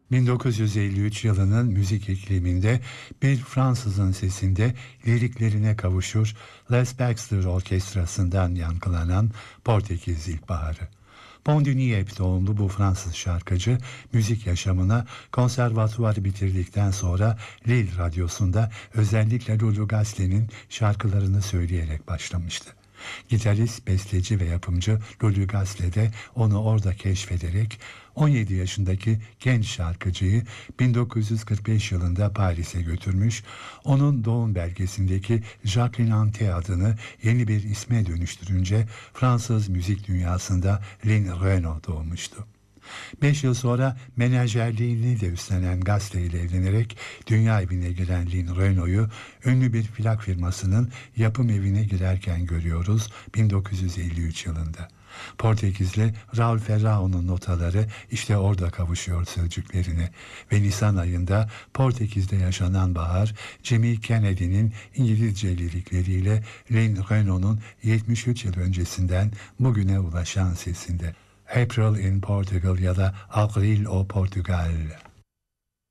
1953 yılının müzik ikliminde bir Fransızın sesinde liriklerine kavuşur, Les Baxter Orkestrası'ndan yankılanan Portekiz İlkbaharı. Pont-de-Niep doğumlu bu Fransız şarkıcı müzik yaşamına konservatuvarı bitirdikten sonra Lille Radyosu'nda özellikle Lulu Gasset'in şarkılarını söyleyerek başlamıştı. Gitarist, besteci ve yapımcı Lulu Gasset de onu orada keşfederek 17 yaşındaki genç şarkıcıyı 1945 yılında Paris'e götürmüş, onun doğum belgesindeki Jacqueline Ante adını yeni bir isme dönüştürünce Fransız müzik dünyasında Lynn Renaud doğmuştu. 5 yıl sonra menajerliğini de üstlenen Gasset ile evlenerek dünya evine giren Lynn Renaud'u ünlü bir plak firmasının yapım evine girerken görüyoruz 1953 yılında. Portekizli Raul Ferrao'nun notaları işte orada kavuşuyor sözcüklerine ve Nisan ayında Portekiz'de yaşanan bahar, Jimmy Kennedy'nin İngilizce lirikleriyle Lynn Renaud'un 73 yıl öncesinden bugüne ulaşan sesinde. April in Portugal ya da Abril o Portugal.